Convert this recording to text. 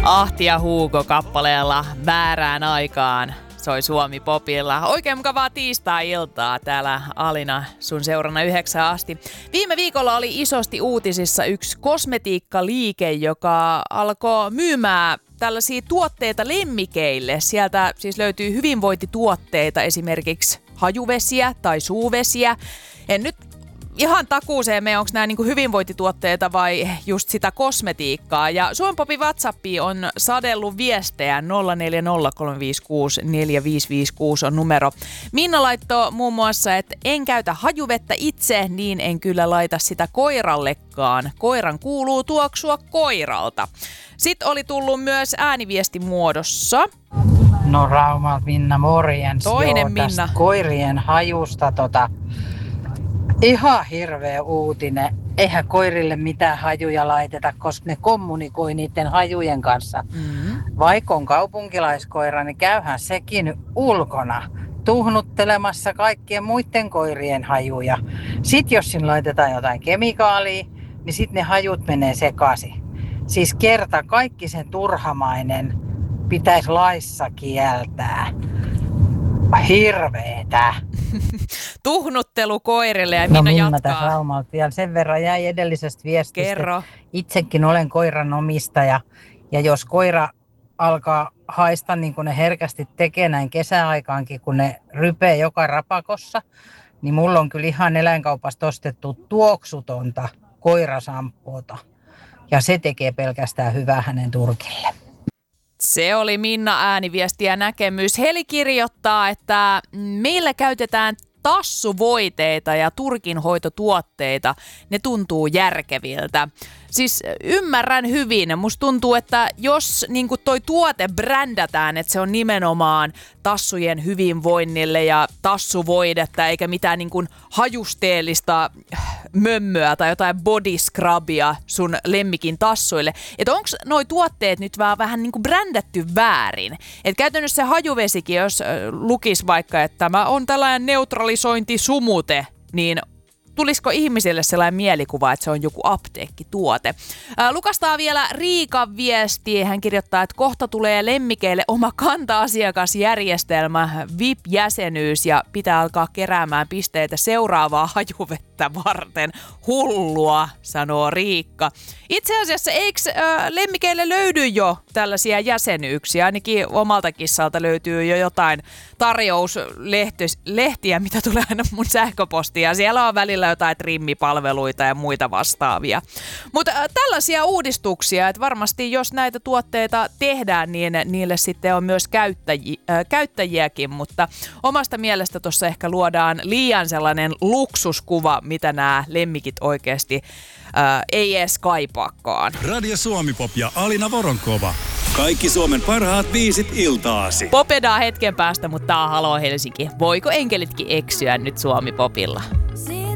Ahti ja Hugo kappaleella Väärään aikaan soi Suomi Popilla. Oikein mukavaa tiistai-iltaa täällä Alina sun seurana 9 asti. Viime viikolla oli isosti uutisissa yksi kosmetiikkaliike, joka alkoi myymään tällaisia tuotteita lemmikeille. Sieltä siis löytyy hyvinvointituotteita, esimerkiksi hajuvesiä tai suuvesiä. En nyt ihan takuuseen mene, onko nämä niinku hyvinvointituotteita vai just sitä kosmetiikkaa. Ja Suomen Popin WhatsAppiin on sadellut viestejä 0403564556 on numero. Minna laittoi muun muassa, että en käytä hajuvettä itse, niin en kyllä laita sitä koirallekaan. Koiran kuuluu tuoksua koiralta. Sitten oli tullut myös ääniviesti muodossa. No Raumalta Minna, morjens. Toinen Minna. Koirien hajusta ihan hirveä uutinen. Eihän koirille mitään hajuja laiteta, koska ne kommunikoi niiden hajujen kanssa. Vaikka on kaupunkilaiskoira, niin käyhän sekin ulkona tuhnuttelemassa kaikkien muiden koirien hajuja. Sitten jos siinä laitetaan jotain kemikaalia, niin sitten ne hajut menee sekaisin. Siis kerta kaikki sen turhamainen pitäisi laissa kieltää. Hirveetä. Tuhnuttelu koirille ja Minna jatkaa. tässä Raumalta vielä sen verran jäi edellisestä viestistä. Kerro. Itsekin olen koiran omistaja ja jos koira alkaa haista niin kuin ne herkästi tekee näin kesäaikaankin, kun ne rypee joka rapakossa, niin mulla on kyllä ihan eläinkaupasta ostettu tuoksutonta koirasampoota. Ja se tekee pelkästään hyvää hänen turkille. Se oli Minna ääniviesti ja näkemys. Heli kirjoittaa, että meillä käytetään tassuvoiteita ja turkinhoitotuotteita. Ne tuntuu järkeviltä. Siis ymmärrän hyvin. Musta tuntuu, että jos niin toi tuote brändätään, että se on nimenomaan tassujen hyvinvoinnille ja tassuvoidetta, eikä mitään niin kuin hajusteellista mömmöä tai jotain body scrubia sun lemmikin tassuille. Että onko noi tuotteet nyt vähän niin kuin brändätty väärin? Että käytännössä se hajuvesikin, jos lukisi vaikka, että tämä on tällainen neutralisointisumute, niin tulisiko ihmisille sellainen mielikuva, että se on joku apteekkituote? Lukastaa vielä Riikan viesti. Hän kirjoittaa, että kohta tulee lemmikeille oma kanta-asiakasjärjestelmä, VIP-jäsenyys ja pitää alkaa keräämään pisteitä seuraavaa hajuvettä varten. Hullua, sanoo Riikka. Itse asiassa eikö lemmikeille löydy jo tällaisia jäsenyyksiä? Ainakin omalta kissalta löytyy jo jotain tarjouslehtiä, mitä tulee aina mun sähköpostia. Siellä on välillä jotain trimmipalveluita ja muita vastaavia. Mutta tällaisia uudistuksia, että varmasti jos näitä tuotteita tehdään, niin niille sitten on myös käyttäjiäkin, mutta omasta mielestä tuossa ehkä luodaan liian sellainen luksuskuva, mitä nämä lemmikit oikeasti ei edes kaipaakaan. Radio Suomi Pop ja Alina Voronkova. Kaikki Suomen parhaat biisit iltaasi. Popedaa hetken päästä, mutta tää on Halo Helsinki. Voiko enkelitkin eksyä nyt Suomi Popilla?